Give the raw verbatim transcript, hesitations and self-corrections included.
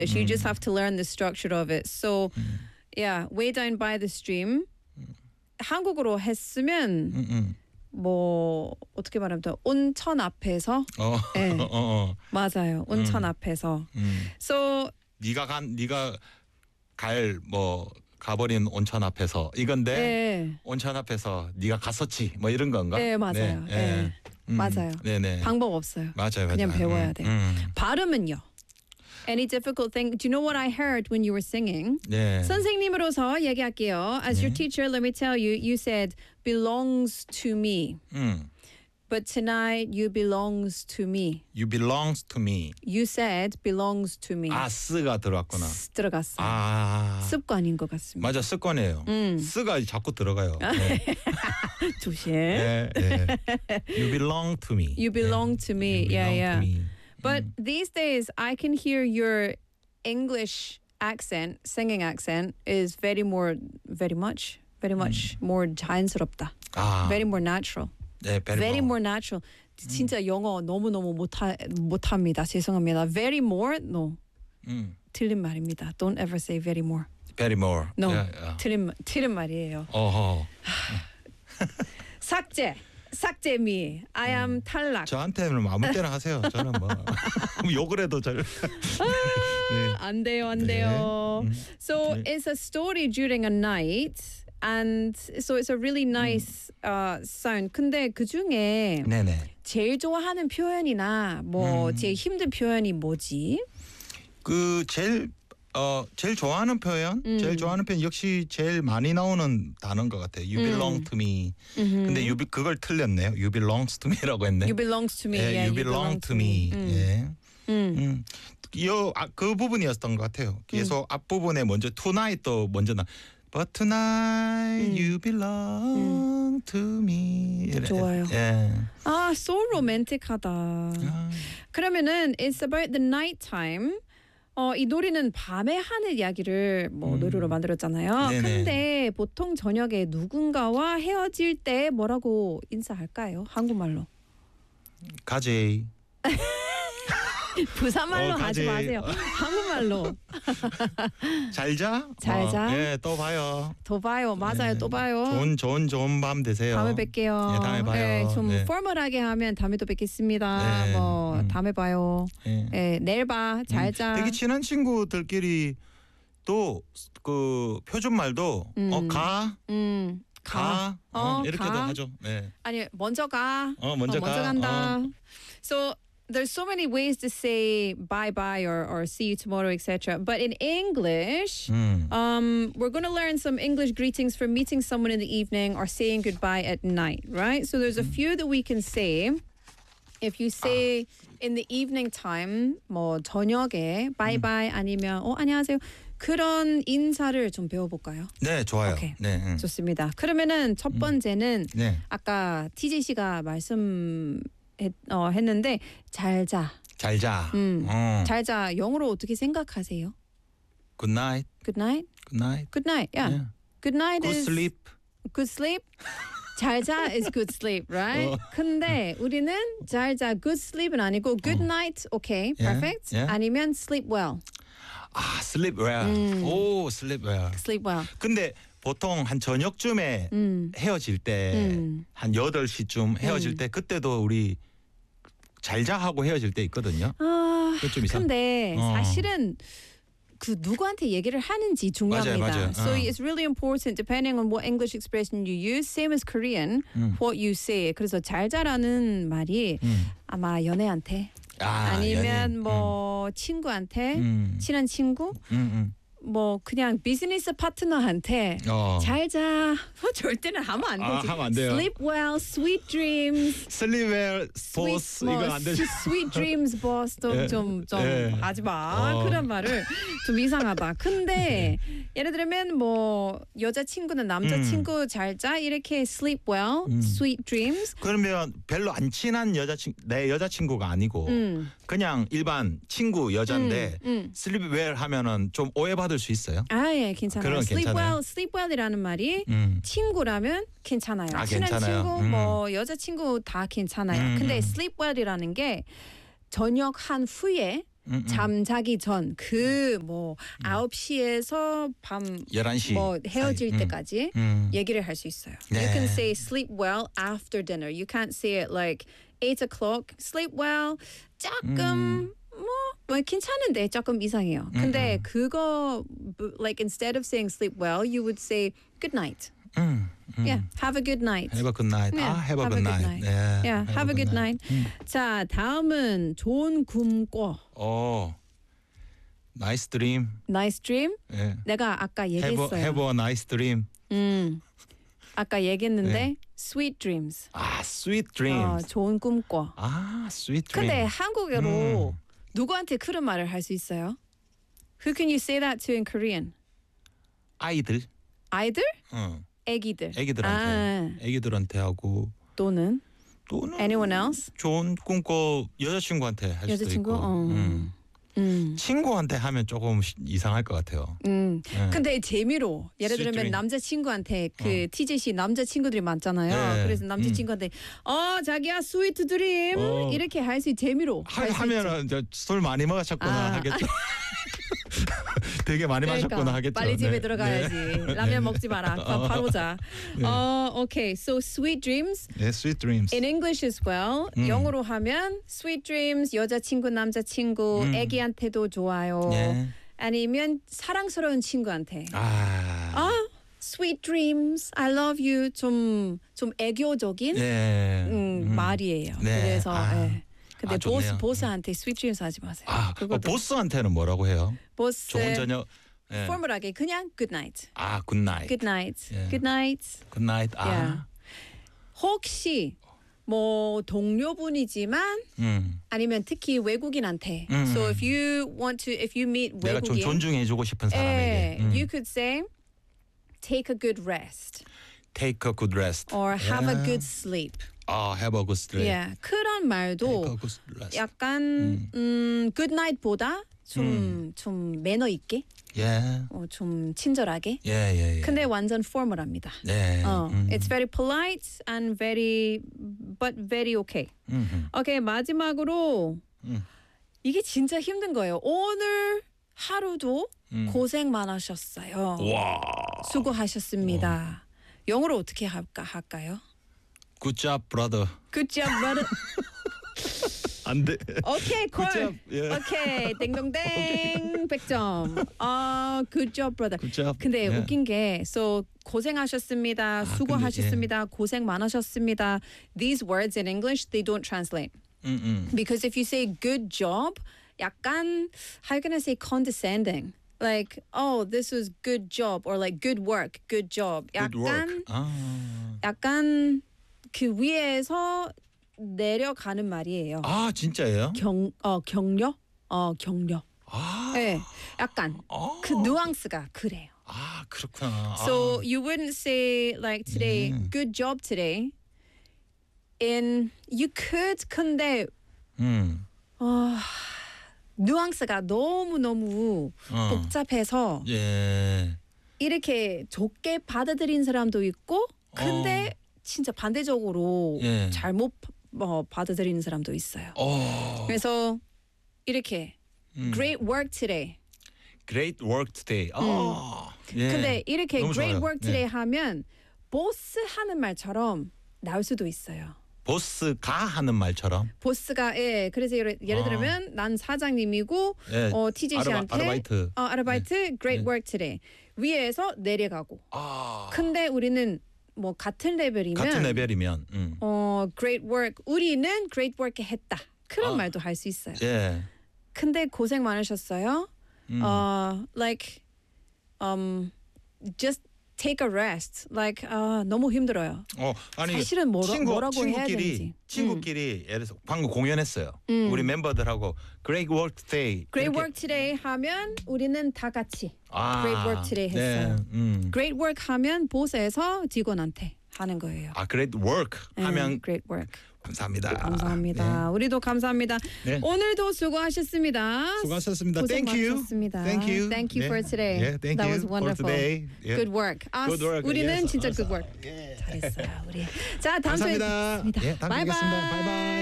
You just have to learn the structure of it. So, 음. yeah, way down by the stream. 한국어로 했으면 음, 음. 뭐 어떻게 말하면 돼? 온천 앞에서. 어, 네. 어, 어. 맞아요. 온천 음. 앞에서. 음. So, 네가 간 네가 갈 뭐 가버린 온천 앞에서 이건데 네. 온천 앞에서 네가 갔었지 뭐 이런 건가? 네, 맞아요. 네, 네. 음, 맞아요. 네네. 방법 없어요. 맞아요, 맞아요. 그냥 배워야 돼요. 음, 발음은요? Any difficult thing? Do you know what I heard when you were singing? 네. 선생님으로서 얘기할게요. As your 네. teacher, let me tell you, you said belongs to me. 음. But tonight you belongs to me. You belongs to me. You said belongs to me. 아, 쓰가 들어왔구나. 스 들어갔어요. 아. 습관인 것 같습니다. 맞아, 습관이에요. 음. 쓰가 자꾸 들어가요. 네. 조심. 네, 네. You belong to me. You belong to me. You Yeah, belong yeah. to me. But these days, I can hear your English accent, singing accent, is very more, very much, very much more 자연스럽다. 아. Very more natural. 네, very, Very more. more natural. 진짜 영어 너무 너무 못하 못합니다. 죄송합니다. Very more, no. 음. 틀린 말입니다. Don't ever say very more. Very more. No. Yeah, yeah. 틀린 틀린 말이에요. 어허. 삭제. 삭제미. I am 탈락. 저한테는 아무 때나 하세요. 저는 뭐 욕을 해도 잘. 네. 안 돼요, 안 돼요. 음. So 네. it's a story during a night, and so it's a really nice uh, sound. 근데 그 중에 네네. 제일 좋아하는 표현이나 뭐 음. 제일 힘든 표현이 뭐지? 그 제일 어 제일 좋아하는 표현, 음. 제일 좋아하는 표현 역시 제일 많이 나오는 단어인 것 같아요. You belong to me. 음흠. 근데 you be, 그걸 틀렸네요. You belongs to me라고 했네. You belongs to me. 예, yeah, you belong to me. 음. 예. 음. 음. 요, 아, 그 부분이었던 것 같아요. 계속 앞부분에 먼저 tonight도 먼저 나. But tonight 음. you belong to me. 이래. 좋아요. 예. 아, so romantic하다. 아, 그러면은 it's about the night time. 어, 이 노래는 밤에 하는 이야기를 뭐 음. 노래로 만들었잖아요. 네네. 근데 보통 저녁에 누군가와 헤어질 때 뭐라고 인사할까요? 한국말로. 가지. 부산말로 어, 하지 가지. 마세요. 한국말로. 잘 자. 잘 자. 어, 예, 또 봐요. 또 봐요. 맞아요. 네. 또 봐요. 좋은 좋은 좋은 밤 되세요. 다음에 뵐게요. 예, 다음에 봐요. 네, 좀 네. 포멀하게 하면 다음에 또 뵙겠습니다. 네, 뭐 음. 다음에 봐요. 예. 네, 내일 봐. 잘 음, 자. 되게 친한 친구들끼리 또 그 표준말도 음. 어, 가, 음. 가, 어, 어, 이렇게도 가. 하죠. 네. 아니 먼저 가. 어, 먼저 어, 먼저 가. 간다. 어. So there's so many ways to say bye bye or or see you tomorrow, et cetera. But in English, 음. um, we're going to learn some English greetings for meeting someone in the evening or saying goodbye at night, right? So there's a few that we can say. If you say in the evening time, 뭐 저녁에 bye bye 아니면 어 안녕하세요. 그런 인사를 좀 배워볼까요? 네, 좋아요. 오케이. 네. 음. 좋습니다. 그러면은 첫 번째는 네. 아까 티제이 씨가 말씀 했, 어, 했는데 잘 자. 잘 자. 음. 어. 잘 자. 영어로 어떻게 생각하세요? Good night. Good night. Good night. Good night. Yeah. Yeah. Good night Good is sleep. good sleep. 잘 자 is good sleep, right? 어. 근데 우리는 잘 자 good sleep은 아니고 good night, okay, Yeah, perfect. yeah. 아니면 sleep well, 아, sleep well. 음. 오, sleep well. sleep well. 근데 보통 한 저녁쯤에 음. 헤어질 때 음. 한 여덟 시쯤 헤어질 음. 때 그때도 우리 잘 자 하고 헤어질 때 있거든요. 아, 그거 좀 이상. 근데 어. 사실은 그 누구한테 얘기를 하는지 중요합니다. 맞아요, 맞아요. So 어. it's really important depending on what English expression you use, same as Korean, 음. what you say. 그래서 잘 자라는 말이 음. 아마 연애한테 아, 아니면 연예인. 뭐 친구한테 음. 친한 친구 음, 뭐 그냥 비즈니스 파트너한테 음. 어. 잘 자. 뭐 절대는 하면 안 아, 되지. 하면 안 돼요. Sleep well, sweet dreams. sleep well, Sweet, boss 뭐, 이거 안 되죠. sweet dreams, boss. 예, 좀좀 좀 예. 하지 마. 어. 그런 말을 좀 이상하다. 근데 예를 들면 뭐 여자 친구는 남자 친구 잘 자 이렇게 sleep well, 음. sweet dreams. 그러면 별로 안 친한 여자친 내 여자친구가 아니고 음. 그냥 일반 친구 여잔데 음, 음. sleep well 하면은 좀 오해받을 수 있어요. 아, 예, 괜찮아요. 그럼 sleep 괜찮아요. well, sleep well이라는 말이 음. 친구라면 괜찮아요. 아, 친한 괜찮아요. 친구, 음. 뭐 여자친구 다 괜찮아요. 음, 근데 음. sleep well이라는 게 저녁 한 후에 음, 음. 잠자기 전 그 뭐 아홉 시에서 밤 열한 시 뭐 헤어질 사이. 음. 때까지 음. 얘기를 할 수 있어요. 네. You can say sleep well after dinner. You can't say it like eight o'clock. Sleep well. 조금 뭐, 뭐 괜찮은데 조금 이상해요. 근데 음. 그거 like instead of saying sleep well, you would say good night. 음, 음. Yeah, have a good night. Have a good night. Yeah, 아, have a good night. 네, Yeah, have a good night. 음. 자, 다음은 좋은 꿈 꿔. 어, nice dream. Nice dream. 예. 내가 아까 Have a, 얘기했어요. have a nice dream. 음, 아까 얘기했는데 네. sweet dreams. 아, sweet 어, dreams. 좋은 꿈 꿔. 아, sweet dream. 근데 한국어로 음. 누구한테 그런 말을 할 수 있어요? Who can you say that to in Korean? 아이들. 아이들? 어, 애기들. 애기들한테. 아, 애기들한테 하고 또는 또는 anyone else? 좋은 꿈꿔 여자친구한테 할 수도 여자친구? 있고. 어. 음. 음. 친구한테 하면 조금 시- 이상할 것 같아요. 음. 네. 근데 재미로 예를 Sweet 들면 dream. 남자친구한테 그 티제시 남자친구들이 많잖아요. 네. 그래서 남자친구한테 어 자기야 스위트 드림 어. 이렇게 할 수 재미로 하, 할 수 있죠. 하면은 이제 술 많이 마셨구나 아. 하겠죠. 되게 많이 마셨구나 하겠죠. 빨리 집에 네. 들어가야지. 라면 먹지 마라. 바, 바로 자. 네. 어, okay. So sweet dreams 네, sweet dreams. in English as well. 음. 영어로 하면 sweet dreams 여자친구 남자친구 음. 애기한테도 좋아요. 네. 아니면 사랑스러운 친구한테. 아. 아, sweet dreams. I love you. 좀 좀 애교적인 네. 음, 음. 말이에요. 네. 그래서 아. 예. 근데 아, 보스 좋네요. 보스한테 sweet dreams 하지 마세요. 아, 어, 그것도 보스한테는 뭐라고 해요? 보스 좋은 저녁. 네. 포멀하게 그냥 good night. 아, good night. Good night. 예. Good night. good night. 아. Yeah. 혹시 뭐 동료분이지만 음. 아니면 특히 외국인한테. 음. So if you want to, if you meet 내가 좀 외국인, 존중해 주고 싶은 예, 사람에게. 음. you could say take a good rest take a good rest. or have a 예. good sleep. 아, have a good sleep. Yeah. 그런 take 말도 a good rest. 약간 음, good night보다 좀 좀 매너 있게, 예. 어, 좀 친절하게. 예, 예, 예. 근데 완전 포멀합니다. 네. 어, 음. it's very polite and very, but very okay. 음. 오케이, 마지막으로 음. 이게 진짜 힘든 거예요. 오늘 하루도 음. 고생 많으셨어요. 와. 수고하셨습니다. 영어로 어떻게 할까 할까요? Good job, brother. Good job, brother. 안 돼. 오케이, 콜. Good job. 예. 오케이, 땡동땡 백 점. 아, good job, brother. Good job. 근데 예. 웃긴 게, so 고생하셨습니다, 수고하셨습니다, 고생 많으셨습니다. These words in English they don't translate 음, 음. because if you say good job, 약간 how can I say condescending? Like, oh, this was good job, or like good work, good job. Good work. 약간 아. 약간 그 위에서 내려가는 말이에요. 아, 진짜예요? 경, 어, 격려? 어, 격려. 아. 네, 약간 아. 그 뉘앙스가 그래요. 아, 그렇구나. So 아. you wouldn't say like today, 음. good job today. In you could, 근데 음. 어, 뉘앙스가 너무 너무 어. 복잡해서 예. 이렇게 좋게 받아들인 사람도 있고, 근데 진짜 반대적으로 예. 잘못 어, 받아들이는 사람도 있어요. 어. 그래서 이렇게 음. great work today. Great work today. 아. 예. 음. 근데 이렇게 너무 great 좋아요. work today 예. 하면 보스 하는 말처럼 나올 수도 있어요. 보스가 하는 말처럼. 보스가 예 그래서 예를, 예를 아. 들면 난 사장님이고 예. 어 티제씨한테 아르바, 아르바이트. 어 아르바이트 great 예. work today 위에서 내려가고. 아. 근데 우리는 뭐 같은 레벨이면 같은 레벨이면. 음. 어 great work 우리는 great work 했다 그런 아. 말도 할 수 있어요. 예. 근데 고생 많으셨어요. 음. 어 like um just take a rest. Like 아 너무 힘들어요. 어, 아니 사실은 뭐라, 친구, 뭐라고 해야 친구끼리 되는지. 친구끼리 예를 들어서 방금 공연했어요. 음. 우리 멤버들하고 Great Work Today. Great 이렇게- work today 하면 우리는 다 같이 아, Great Work Today 했어요. 네, 음. Great work 하면 보스에서 직원한테 하는 거예요. 아, Great Work 음, 하면 Great work. 감사합니다. 감사합니다. 우리도 감사합니다. 네. 오늘도 수고하셨습니다. 네. 수고하셨습니다. 고생 Thank you. 많으셨습니다. Thank you. Thank you 네. for today. Yeah, thank That you was wonderful. for today. Yeah. Good work. 아, Good work. 우리는 Yes, 진짜 awesome. good work. 예. 잘했어요, 우리. 자, 다음 주에 감사합니다. 뵙겠습니다. 예, 다음 주에 뵙겠습니다. 바이바이.